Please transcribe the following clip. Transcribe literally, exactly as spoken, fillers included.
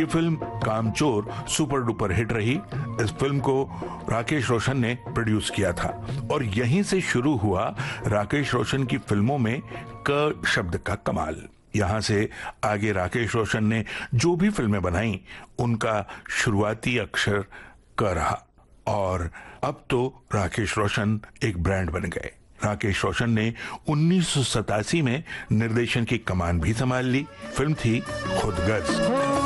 ये फिल्म कामचोर super duper hit रही। इस फिल्म को राकेश रोशन ने प्रोड्यूस किया था और यहीं से शुरू हुआ राकेश रोशन की फिल्मों में क शब्द का कमाल। यहां से आगे राकेश रोशन ने जो भी फिल्में बनाई उनका शुरुआती अक्षर क रहा और अब तो राकेश रोशन एक ब्रांड बन गए। राकेश रोशन ने उन्नीस सौ सतासी में निर्देशन की कमान भी संभाल ली। फिल्म थी खुद गर्ज।